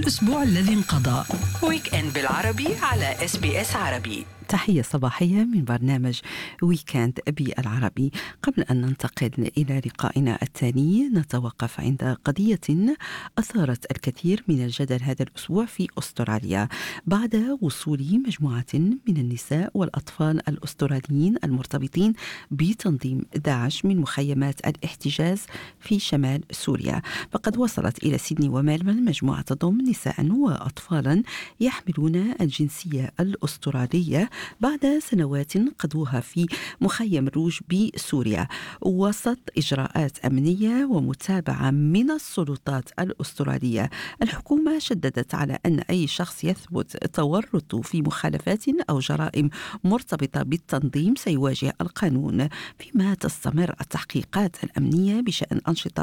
الأسبوع الذي انقضى. ويك إند بالعربي على SBS عربي. تحية صباحية من برنامج ويكند بالعربي. قبل أن ننتقل إلى لقائنا الثاني نتوقف عند قضية أثارت الكثير من الجدل هذا الأسبوع في أستراليا بعد وصول مجموعة من النساء والأطفال الأستراليين المرتبطين بتنظيم داعش من مخيمات الاحتجاز في شمال سوريا. فقد وصلت إلى سيدني وميلبورن مجموعة تضم نساء وأطفالا يحملون الجنسية الأسترالية بعد سنوات قضوها في مخيم روج بسوريا وسط إجراءات أمنية ومتابعة من السلطات الأسترالية. الحكومة شددت على أن أي شخص يثبت تورطه في مخالفات أو جرائم مرتبطة بالتنظيم سيواجه القانون، فيما تستمر التحقيقات الأمنية بشأن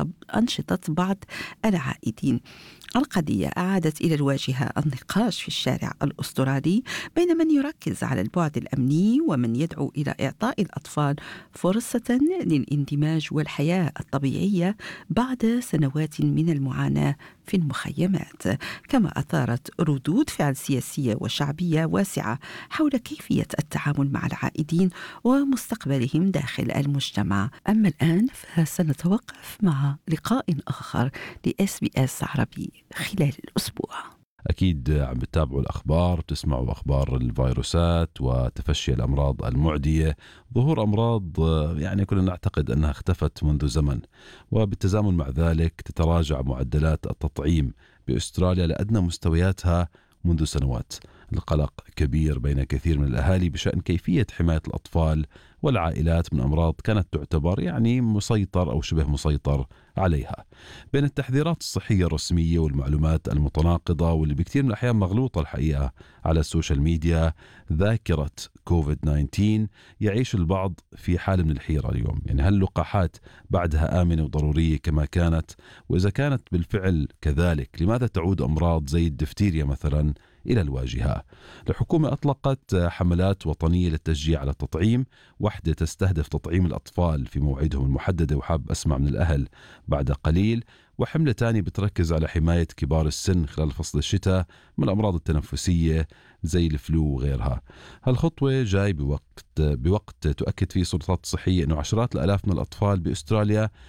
أنشطة بعض العائدين. القضية أعادت إلى الواجهة النقاش في الشارع الأسترالي بين من يركز على البعد الأمني ومن يدعو إلى إعطاء الأطفال فرصة للاندماج والحياة الطبيعية بعد سنوات من المعاناة في المخيمات، كما أثارت ردود فعل سياسية وشعبية واسعة حول كيفية التعامل مع العائدين ومستقبلهم داخل المجتمع. أما الآن فسنتوقف مع لقاء آخر لSBS عربي خلال الأسبوع. أكيد عم بتتابعوا الأخبار، تسمعوا أخبار الفيروسات وتفشي الأمراض المعدية، ظهور أمراض يعني كنا نعتقد أنها اختفت منذ زمن، وبالتزامن مع ذلك تتراجع معدلات التطعيم بأستراليا لأدنى مستوياتها منذ سنوات. القلق كبير بين كثير من الأهالي بشأن كيفية حماية الأطفال والعائلات من أمراض كانت تعتبر يعني مسيطر أو شبه مسيطر عليها. بين التحذيرات الصحية الرسمية والمعلومات المتناقضة واللي بكثير من الأحيان مغلوطة الحقيقة على السوشيال ميديا، ذاكرة كوفيد-19 يعيش البعض في حالة من الحيرة اليوم. يعني هل اللقاحات بعدها آمنة وضرورية كما كانت؟ وإذا كانت بالفعل كذلك لماذا تعود أمراض زي الدفتيريا مثلا إلى الواجهة؟ الحكومة أطلقت حملات وطنية للتشجيع على التطعيم، واحدة تستهدف تطعيم الأطفال في موعدهم المحددة وحاب أسمع من الأهل بعد قليل، وحملة تانية بتركز على حماية كبار السن خلال فصل الشتاء من الأمراض التنفسية زي الفلو وغيرها. هالخطوة جاي بوقت تؤكد فيه السلطات الصحية أنه عشرات الآلاف من الأطفال بأستراليا